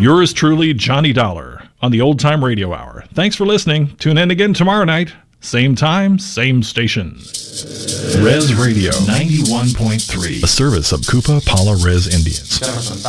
Yours truly, Johnny Dollar, on the Old Time Radio Hour. Thanks for listening. Tune in again tomorrow night. Same time, same station. Res Radio 91.3, a service of Kupa Pala Res Indians.